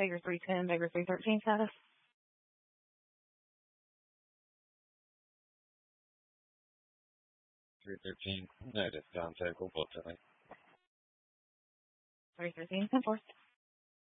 Tiger 310, Tiger 313 status. 313, noted, contact, we'll both tonight. 313, 10-4.